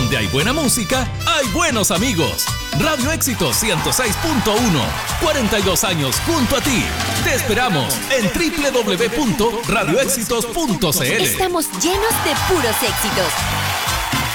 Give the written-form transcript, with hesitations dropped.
Donde hay buena música, hay buenos amigos. Radio Éxitos 106.1. 42 años junto a ti. Te esperamos en www.radioéxitos.cl. Estamos llenos de puros éxitos.